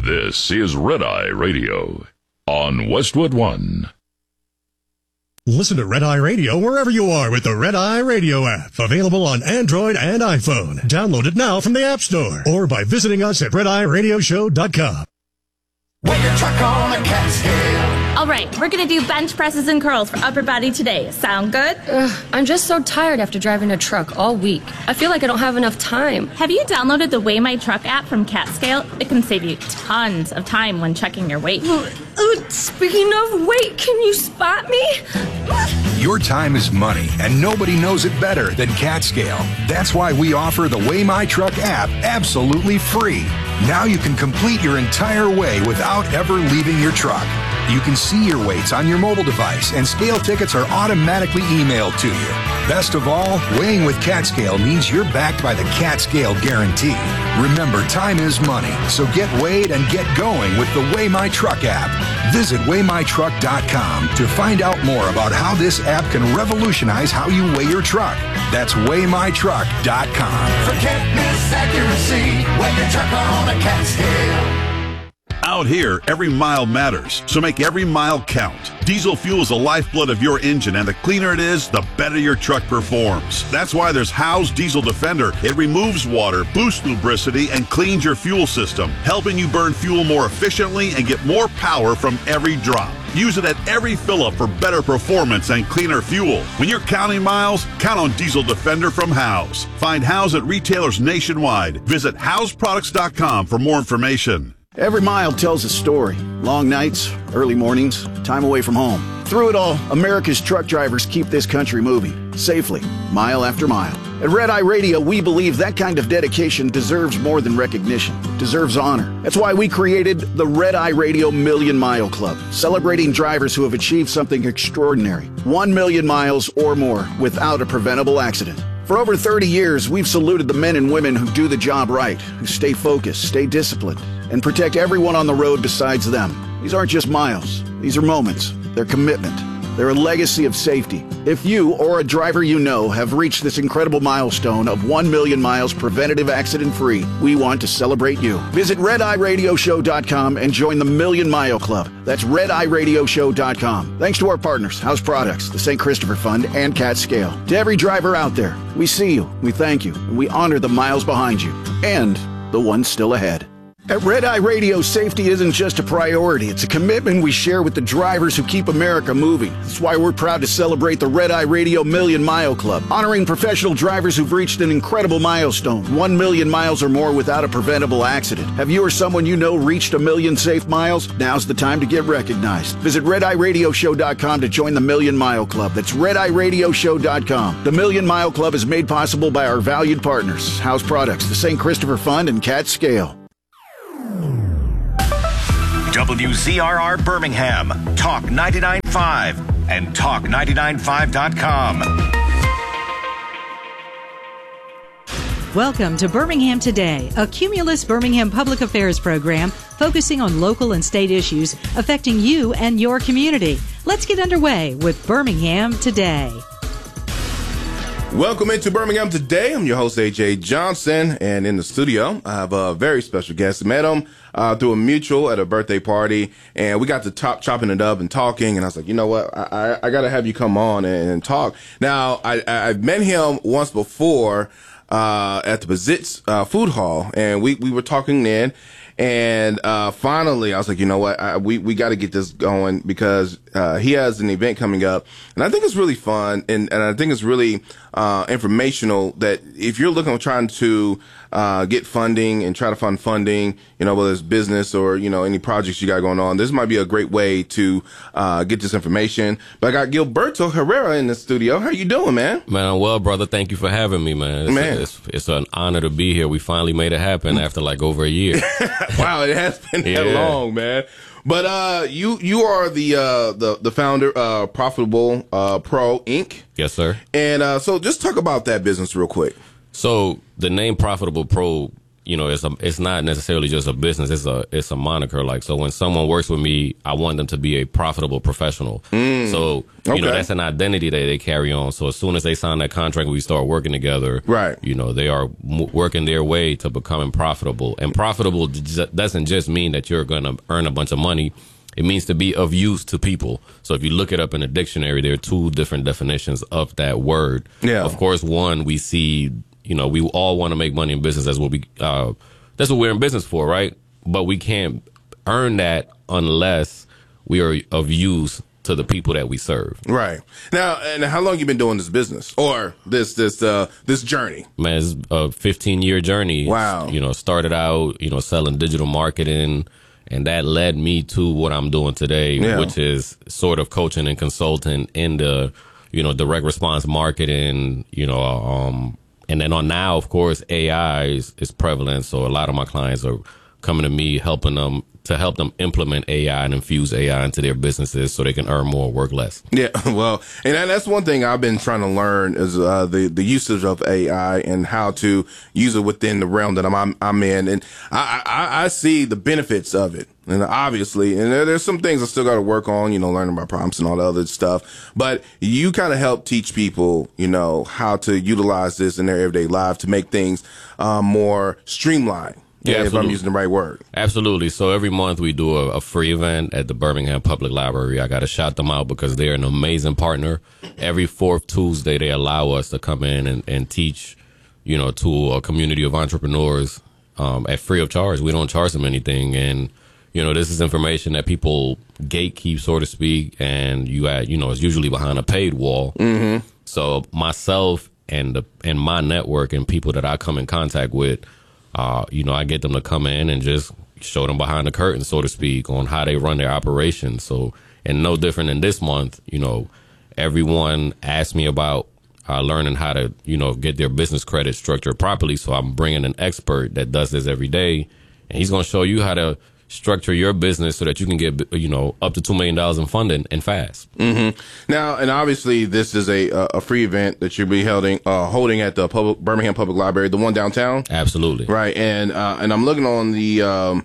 This is Red Eye Radio on Westwood One. Listen to Red Eye Radio wherever you are with the Red Eye Radio app. Available on Android and iPhone. Download it now from the App Store or by visiting us at RedEyeRadioshow.com. Weigh your truck on a cat scale. All right, we're going to do bench presses and curls for upper body today. Sound good? I'm just so tired after driving a truck all week. I feel like I don't have enough time. Have you downloaded the Weigh My Truck app from CatScale? It can save you tons of time when checking your weight. Speaking of weight, can you spot me? Your time is money, and nobody knows it better than CatScale. That's why we offer the Weigh My Truck app absolutely free. Now you can complete your entire weigh without ever leaving your truck. You can see your weights on your mobile device, and scale tickets are automatically emailed to you. Best of all, weighing with CatScale means you're backed by the CatScale guarantee. Remember, time is money, so get weighed and get going with the Weigh My Truck app. Visit WeighMyTruck.com to find out more about how this app can revolutionize how you weigh your truck. That's WeighMyTruck.com. Forget miss accuracy. Weigh your truck on a cat scale. Out here, every mile matters, so make every mile count. Diesel fuel is the lifeblood of your engine, and the cleaner it is, the better your truck performs. That's why there's Howe's Diesel Defender. It removes water, boosts lubricity, and cleans your fuel system, helping you burn fuel more efficiently and get more power from every drop. Use it at every fill-up for better performance and cleaner fuel. When you're counting miles, count on Diesel Defender from Howe's. Find Howe's at retailers nationwide. Visit Howe'sProducts.com for more information. Every mile tells a story. Long nights, early mornings, time away from home. Through it all, America's truck drivers keep this country moving, safely, mile after mile. At Red Eye Radio, we believe that kind of dedication deserves more than recognition, deserves honor. That's why we created the Red Eye Radio Million Mile Club, celebrating drivers who have achieved something extraordinary. 1 million miles or more without a preventable accident. For over 30 years, we've saluted the men and women who do the job right, who stay focused, stay disciplined, and protect everyone on the road besides them. These aren't just miles. These are moments. They're commitment. They're a legacy of safety. If you or a driver you know have reached this incredible milestone of 1 million miles preventative accident-free, we want to celebrate you. Visit RedEyeRadioshow.com and join the Million Mile Club. That's RedEyeRadioshow.com. Thanks to our partners, House Products, the St. Christopher Fund, and CatScale. To every driver out there, we see you, we thank you, and we honor the miles behind you and the ones still ahead. At Red Eye Radio, safety isn't just a priority. It's a commitment we share with the drivers who keep America moving. That's why we're proud to celebrate the Red Eye Radio Million Mile Club, honoring professional drivers who've reached an incredible milestone, 1 million miles or more without a preventable accident. Have you or someone you know reached 1 million safe miles? Now's the time to get recognized. Visit RedEyeRadioshow.com to join the Million Mile Club. That's RedEyeRadioshow.com. The Million Mile Club is made possible by our valued partners, House Products, the St. Christopher Fund, and CatScale. WZRR Birmingham, Talk 99.5 and Talk995.com. Welcome to Birmingham Today, a Cumulus Birmingham public affairs program focusing on local and state issues affecting you and your community. Let's get underway with Birmingham Today. Welcome into Birmingham Today. I'm your host, AJ Johnson, and in the studio, I have a very special guest. Met him through a mutual at a birthday party, and we got to chopping it up and talking, and I was like, you know what, I got to have you come on and talk. Now, I've met him once before at the Bazit's food hall, and we were talking then, and finally, I was like, you know what, we got to get this going because he has an event coming up, and I think it's really fun, and I think it's really informational that if you're trying to get funding and try to find funding, you know, whether it's business or, you know, any projects you got going on, this might be a great way to get this information. But I got Gilberto Herrera in the studio. How you doing, man? Man, I'm well, brother. Thank you for having me, man. It's an honor to be here. We finally made it happen after like over a year. Wow, it has been that long, man. But you are the founder of Profitable Pro Inc. Yes, sir. And so just talk about that business real quick. So the name Profitable Pro it's not necessarily just a business. It's a moniker. Like, so when someone works with me, I want them to be a profitable professional. So, that's an identity that they carry on. So as soon as they sign that contract, we start working together. Right. They are working their way to becoming profitable. And profitable doesn't just mean that you're going to earn a bunch of money. It means to be of use to people. So if you look it up in the dictionary, there are two different definitions of that word. Yeah. Of course, one, we see, we all want to make money in business. That's what we're in business for, right? But we can't earn that unless we are of use to the people that we serve. Right. Now, and how long you been doing this business or this journey? Man, it's a 15-year journey. Wow. Started out, selling digital marketing. And that led me to what I'm doing today, which is sort of coaching and consulting in the, direct response marketing, and then on now, of course, AI is prevalent. So a lot of my clients are coming to me, helping them to help them implement AI and infuse AI into their businesses so they can earn more, work less. Yeah, well, and that's one thing I've been trying to learn is the usage of AI and how to use it within the realm that I'm in, and I see the benefits of it. And obviously, and there's some things I still got to work on, learning about prompts and all the other stuff. But you kind of help teach people, how to utilize this in their everyday life to make things more streamlined. Yeah, if I'm using the right word. Absolutely. So every month we do a free event at the Birmingham Public Library. I got to shout them out because they're an amazing partner. Every fourth Tuesday, they allow us to come in and teach, to a community of entrepreneurs at free of charge. We don't charge them anything. And, this is information that people gatekeep, so to speak. And it's usually behind a paid wall. Mm-hmm. So myself and my network and people that I come in contact with, I get them to come in and just show them behind the curtain, so to speak, on how they run their operations. So, and no different than this month, everyone asked me about learning how to, get their business credit structured properly. So I'm bringing an expert that does this every day, and he's going to show you how to structure your business so that you can get, up to $2 million in funding and fast. Mm-hmm. Now, and obviously this is a free event that you'll be holding at the Birmingham Public Library, the one downtown. Absolutely. Right. And I'm looking on the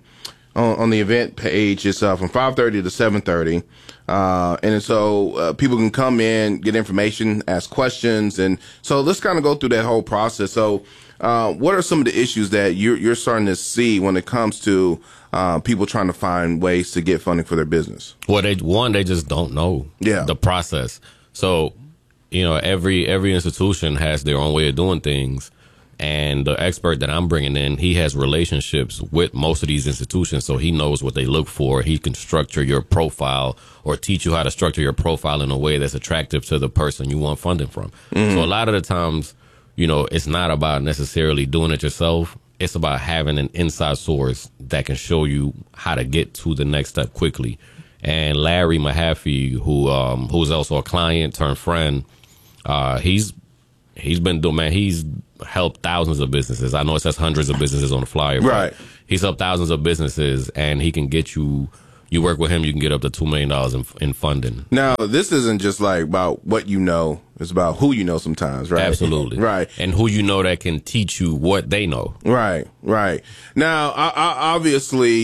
event page. It's from 5:30 to 7:30. And so people can come in, get information, ask questions. And so let's kind of go through that whole process. So what are some of the issues that you're starting to see when it comes to people trying to find ways to get funding for their business? Well, they just don't know the process. So, every institution has their own way of doing things. And the expert that I'm bringing in, he has relationships with most of these institutions, so he knows what they look for. He can structure your profile or teach you how to structure your profile in a way that's attractive to the person you want funding from. Mm-hmm. So a lot of the times, it's not about necessarily doing it yourself. It's about having an inside source that can show you how to get to the next step quickly. And Larry Mahaffey, who's also a client turned friend, he's been doing, man, he's helped thousands of businesses. I know it says hundreds of businesses on the flyer, right? But he's helped thousands of businesses, and he can get you work with him, you can get up to $2 million in funding. Now, this isn't just like about what you know. It's about who you know sometimes, right? Absolutely. Right. And who you know that can teach you what they know. Right, right. Now, obviously,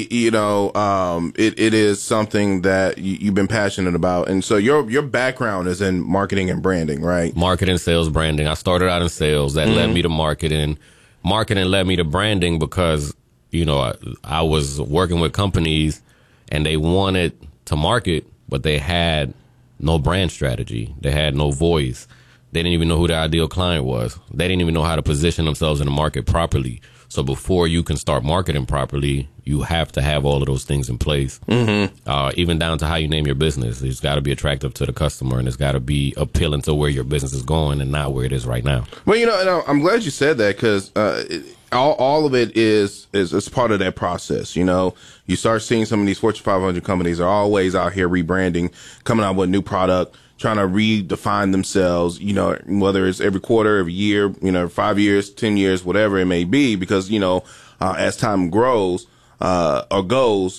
it is something that you've been passionate about. And so your background is in marketing and branding, right? Marketing, sales, branding. I started out in sales. That led me to marketing. Marketing led me to branding because, I was working with companies and they wanted to market, but they had no brand strategy. They had no voice. They didn't even know who their ideal client was. They didn't even know how to position themselves in the market properly. So before you can start marketing properly, you have to have all of those things in place. Mm-hmm. Even down to how you name your business. It's got to be attractive to the customer, and it's got to be appealing to where your business is going and not where it is right now. Well, and I'm glad you said that because all of it is part of that process. You start seeing some of these Fortune 500 companies are always out here rebranding, coming out with a new product, trying to redefine themselves, whether it's every quarter, every year, 5 years, 10 years, whatever it may be, because, as time grows, or goes,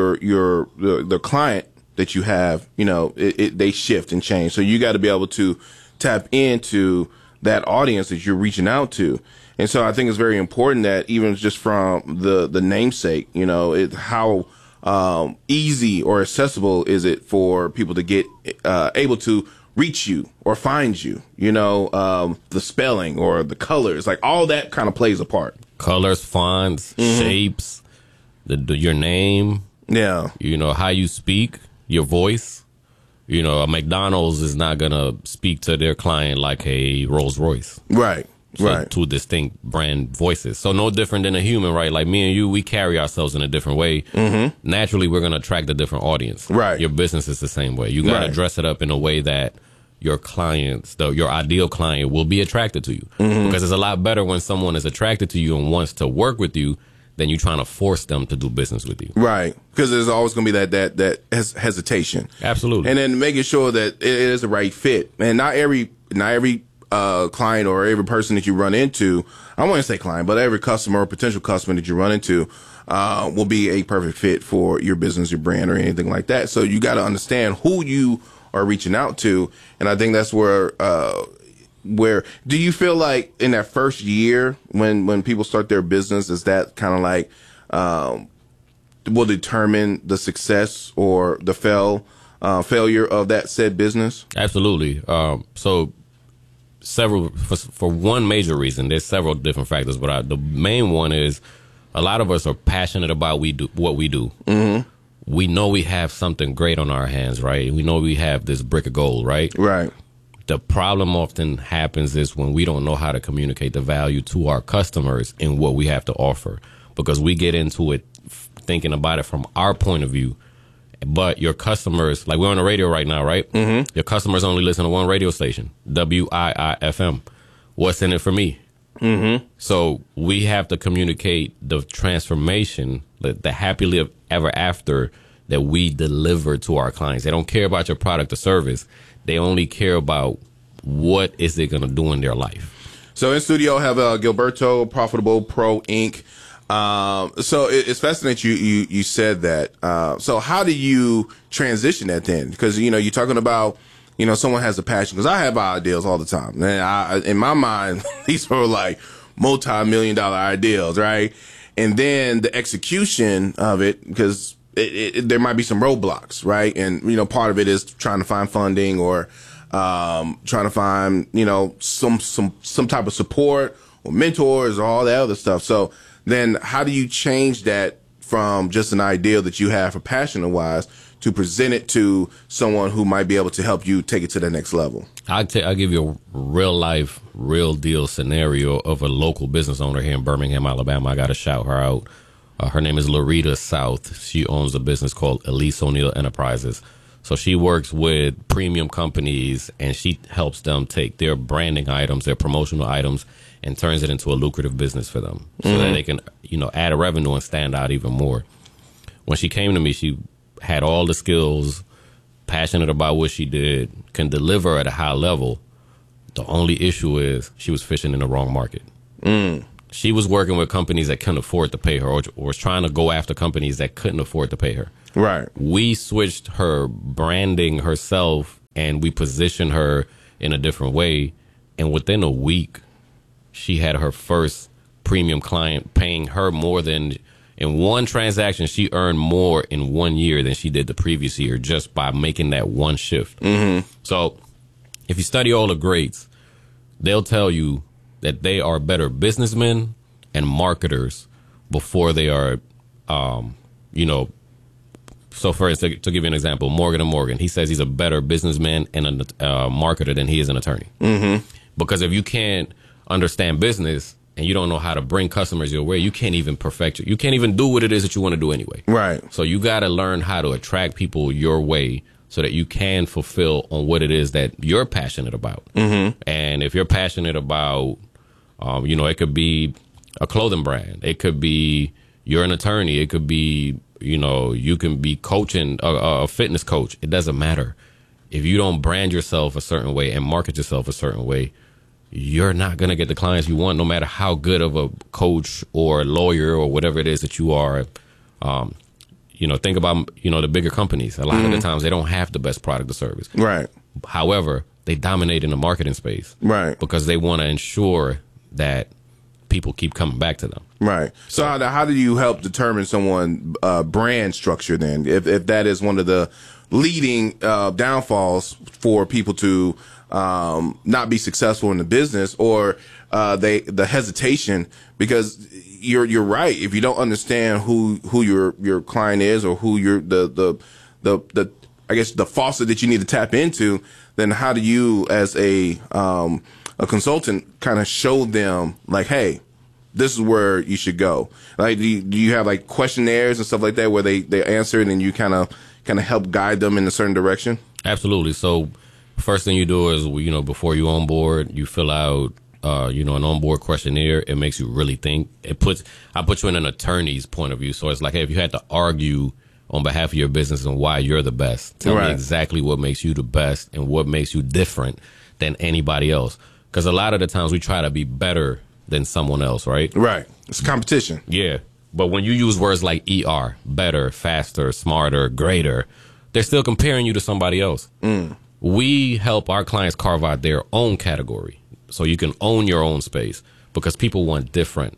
the client that you have, they shift and change. So you got to be able to tap into that audience that you're reaching out to. And so I think it's very important that even just from the namesake, how easy or accessible is it for people to get able to reach you or find you, the spelling or the colors, like all that kind of plays a part. Colors, fonts, shapes, your name. Yeah. How you speak, your voice. A McDonald's is not going to speak to their client like a Rolls Royce. Right. So right. Two distinct brand voices. So no different than a human, right? Like me and you, we carry ourselves in a different way. Mm-hmm. Naturally, we're going to attract a different audience. Right. Your business is the same way. You got to dress it up in a way that your clients, your ideal client, will be attracted to you. Mm-hmm. Because it's a lot better when someone is attracted to you and wants to work with you than you trying to force them to do business with you. Right. Because there's always going to be that hesitation. Absolutely. And then making sure that it is the right fit. And not every client or every person that you run into, I don't want to say client, but every customer or potential customer that you run into will be a perfect fit for your business, your brand, or anything like that. So you got to understand who you are reaching out to. And I think that's where do you feel like in that first year when people start their business, is that kind of like will determine the success or the failure of that said business? Absolutely. So for one major reason, there's several different factors, but the main one is a lot of us are passionate about what we do. Mm-hmm. We know we have something great on our hands, right? We know we have this brick of gold, right? Right. The problem often happens is when we don't know how to communicate the value to our customers in what we have to offer, because we get into it thinking about it from our point of view. But your customers, like we're on the radio right now, right? Mm-hmm. Your customers only listen to one radio station, WIIFM. What's in it for me? Mm-hmm. So we have to communicate the transformation, the happily ever after that we deliver to our clients. They don't care about your product or service. They only care about what is it going to do in their life. So in studio, I have Gilberto, Profitable Pro Inc. So it's fascinating you said that. So how do you transition that then? Because, you're talking about, someone has a passion. Because I have ideas all the time. And in my mind, these are like multi-million-dollar ideas, right? And then the execution of it, because there might be some roadblocks, right? And, part of it is trying to find funding or trying to find, some type of support or mentors or all that other stuff. So then how do you change that from just an idea that you have for passion-wise to present it to someone who might be able to help you take it to the next level? I'll give you a real-life, real-deal scenario of a local business owner here in Birmingham, Alabama. I got to shout her out. Her name is Larita South. She owns a business called Elise O'Neill Enterprises. So she works with premium companies, and she helps them take their branding items, their promotional items, and turns it into a lucrative business for them so that they can, add a revenue and stand out even more. When she came to me, she had all the skills, passionate about what she did, can deliver at a high level. The only issue is she was fishing in the wrong market. She was working with companies that couldn't afford to pay her or was trying to go after companies that couldn't afford to pay her. Right. We switched her branding herself and we positioned her in a different way. And within a week, she had her first premium client paying her more than, in one transaction, she earned more in 1 year than she did the previous year just by making that one shift. Mm-hmm. So if you study all the greats, they'll tell you that they are better businessmen and marketers before they are, so for instance, to give you an example, Morgan & Morgan, he says he's a better businessman and a marketer than he is an attorney. Mm-hmm. Because if you can't understand business and you don't know how to bring customers your way, you can't even perfect it. You can't even do what it is that you want to do anyway. Right. So you got to learn how to attract people your way so that you can fulfill on what it is that you're passionate about. Mm-hmm. And if you're passionate about, it could be a clothing brand. It could be you're an attorney. It could be, you can be coaching, a fitness coach. It doesn't matter. If you don't brand yourself a certain way and market yourself a certain way, you're not going to get the clients you want, no matter how good of a coach or lawyer or whatever it is that you are. Think about, the bigger companies. A lot of the times they don't have the best product or service. Right. However, they dominate in the marketing space. Right. Because they want to ensure that people keep coming back to them. Right. So how do you help determine someone brand structure then? If that is one of the leading downfalls for people to not be successful in the business, or the hesitation, because you're right. If you don't understand who your client is, or who the I guess the faucet that you need to tap into, then how do you as a consultant kind of show them like, hey, this is where you should go? Like, do you have like questionnaires and stuff like that where they answer it and you kind of help guide them in a certain direction? Absolutely. So first thing you do is, before you onboard, you fill out, an onboard questionnaire. It makes you really think. I put you in an attorney's point of view. So it's like, hey, if you had to argue on behalf of your business and why you're the best, tell me exactly what makes you the best and what makes you different than anybody else. Because a lot of the times we try to be better than someone else, right? Right. It's competition. Yeah. But when you use words like ER, better, faster, smarter, greater, they're still comparing you to somebody else. We help our clients carve out their own category so you can own your own space, because people want different.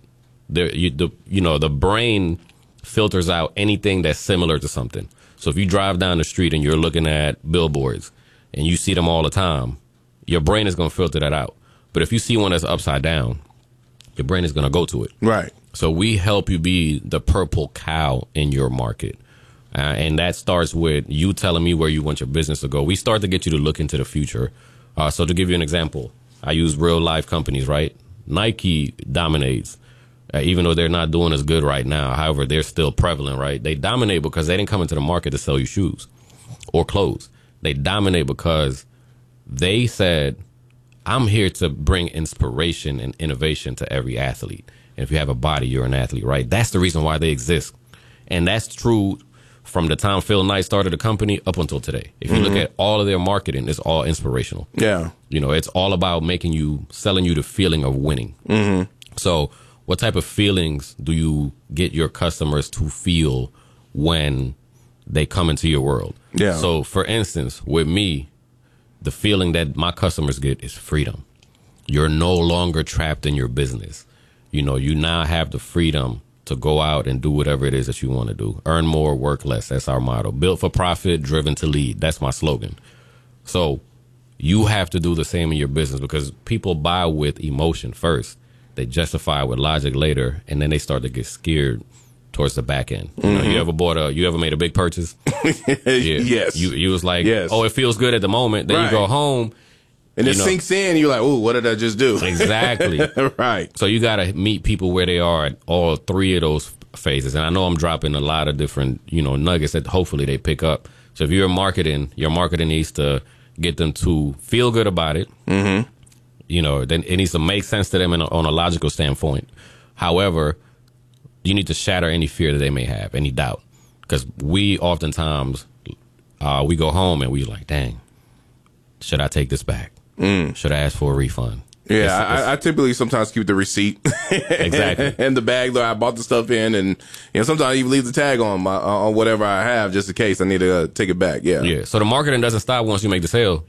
The brain filters out anything that's similar to something. So if you drive down the street and you're looking at billboards and you see them all the time, your brain is going to filter that out. But if you see one that's upside down, your brain is going to go to it. Right. So we help you be the purple cow in your market. And that starts with you telling me where you want your business to go. We start to get you to look into the future. So to give you an example, I use real life companies, right? Nike dominates, even though they're not doing as good right now. However, they're still prevalent, right? They dominate because they didn't come into the market to sell you shoes or clothes. They dominate because they said, I'm here to bring inspiration and innovation to every athlete. And if you have a body, you're an athlete, right? That's the reason why they exist. And that's true from the time Phil Knight started the company up until today. If you look at all of their marketing, it's all inspirational. Yeah. It's all about selling you the feeling of winning. So what type of feelings do you get your customers to feel when they come into your world? Yeah. So for instance, with me, the feeling that my customers get is freedom. You're no longer trapped in your business. You now have the freedom to go out and do whatever it is that you want to do. Earn more, work less. That's our motto. Built for profit, driven to lead. That's my slogan. So you have to do the same in your business, because people buy with emotion first. They justify with logic later, and then they start to get scared towards the back end. You ever made a big purchase? Yes. You was like, yes. Oh, it feels good at the moment. Then you go home. And it sinks in. You're like, oh, what did I just do? Exactly. Right. So you got to meet people where they are at all three of those phases. And I know I'm dropping a lot of different, nuggets that hopefully they pick up. So if you're marketing, your marketing needs to get them to feel good about it. Then it needs to make sense to them on a logical standpoint. However, you need to shatter any fear that they may have, any doubt. Because we oftentimes, we go home and we like, dang, should I take this back? Should I ask for a refund? Yeah, I typically sometimes keep the receipt. Exactly. And the bag that I bought the stuff in, and sometimes I even leave the tag on whatever I have just in case I need to take it back. Yeah. Yeah. So the marketing doesn't stop once you make the sale.